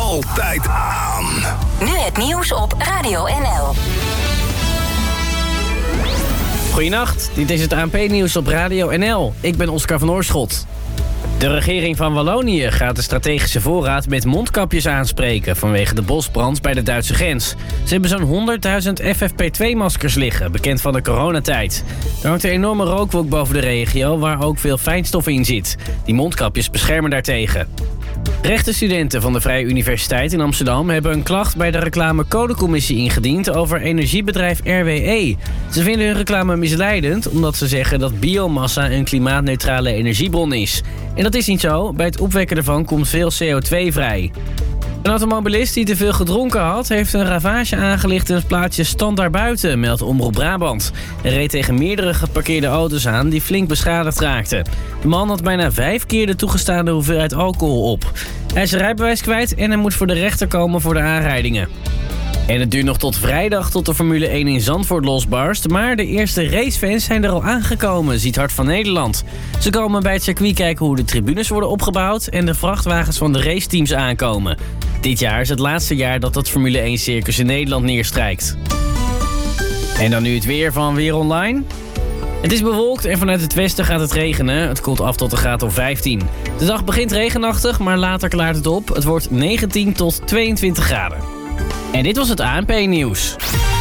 altijd aan. Nu het nieuws op Radio NL. Goedenacht, dit is het ANP-nieuws op Radio NL. Ik ben Oscar van Oorschot. De regering van Wallonië gaat de strategische voorraad met mondkapjes aanspreken vanwege de bosbrand bij de Duitse grens. Ze hebben zo'n 100.000 FFP2-maskers liggen, bekend van de coronatijd. Er hangt een enorme rookwolk boven de regio waar ook veel fijnstof in zit. Die mondkapjes beschermen daartegen. Rechtenstudenten van de Vrije Universiteit in Amsterdam hebben een klacht bij de reclamecodecommissie ingediend over energiebedrijf RWE. Ze vinden hun reclame misleidend omdat ze zeggen dat biomassa een klimaatneutrale energiebron is. En dat is niet zo, bij het opwekken ervan komt veel CO2 vrij. Een automobilist die te veel gedronken had, heeft een ravage aangelicht in het plaatsje Standaard Buiten, meldt Omroep Brabant. Hij reed tegen meerdere geparkeerde auto's aan die flink beschadigd raakten. De man had bijna 5 keer de toegestaande hoeveelheid alcohol op. Hij is zijn rijbewijs kwijt en hij moet voor de rechter komen voor de aanrijdingen. En het duurt nog tot vrijdag tot de Formule 1 in Zandvoort losbarst. Maar de eerste racefans zijn er al aangekomen, ziet Hart van Nederland. Ze komen bij het circuit kijken hoe de tribunes worden opgebouwd en de vrachtwagens van de raceteams aankomen. Dit jaar is het laatste jaar dat het Formule 1 circus in Nederland neerstrijkt. En dan nu het weer van Weer Online. Het is bewolkt en vanuit het westen gaat het regenen. Het koelt af tot een graad of 15. De dag begint regenachtig, maar later klaart het op. Het wordt 19 tot 22 graden. En dit was het ANP-nieuws.